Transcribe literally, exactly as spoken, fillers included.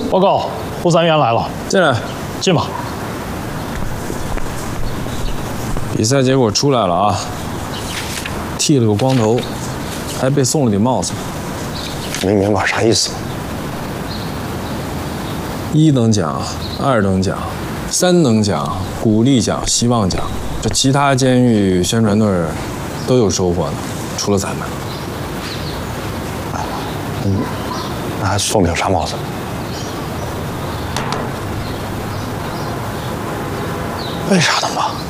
报告，胡三元来了， 进来， 进吧。 比赛结果出来了啊，剃了个光头，还被送了顶帽子。 没明白啥意思？ 一等奖、二等奖、三等奖、鼓励奖、希望奖，这其他监狱宣传队都有收获呢，除了咱们。 嗯，那还送顶啥帽子？为啥呢，妈？